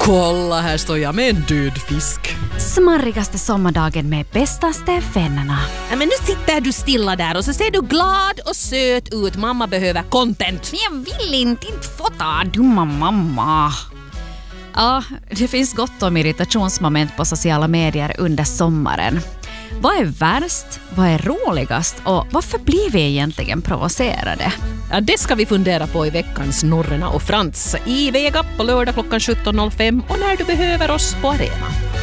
Kolla, här står jag med en död fisk. Smarrigaste sommardagen med bästaste vännerna. Ja, men nu sitter du stilla där och så ser du glad och söt ut. Mamma behöver content. Jag vill inte fota, dumma mamma. Ja, det finns gott om irritationsmoment på sociala medier under sommaren. Vad är värst? Vad är roligast? Och varför blir vi egentligen provocerade? Ja, det ska vi fundera på i veckans Norrena och Frans. I Vega på lördag klockan 17.05 och när du behöver oss på Arena.